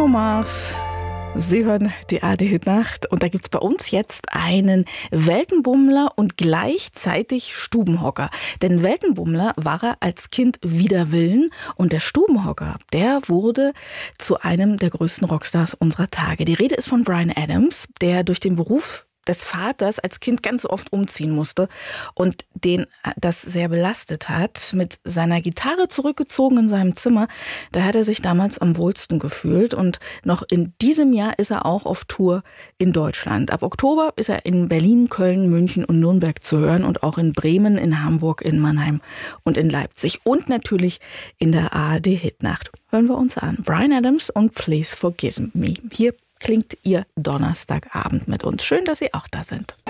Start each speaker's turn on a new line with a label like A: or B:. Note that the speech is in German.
A: Bruno Mars. Sie hören die ARD-Hit-Nacht und da gibt es bei uns jetzt einen Weltenbummler und gleichzeitig Stubenhocker. Denn Weltenbummler war er als Kind wider Willen und der Stubenhocker, der wurde zu einem der größten Rockstars unserer Tage. Die Rede ist von Bryan Adams, der durch den Beruf des Vaters als Kind ganz oft umziehen musste und den das sehr belastet hat. Mit seiner Gitarre zurückgezogen in seinem Zimmer, da hat er sich damals am wohlsten gefühlt und noch in diesem Jahr ist er auch auf Tour in Deutschland. Ab Oktober ist er in Berlin, Köln, München und Nürnberg zu hören und auch in Bremen, in Hamburg, in Mannheim und in Leipzig und natürlich in der ARD-Hitnacht. Hören wir uns an. Bryan Adams und Please Forgive Me. Hier klingt Ihr Donnerstagabend mit uns. Schön, dass Sie auch da sind.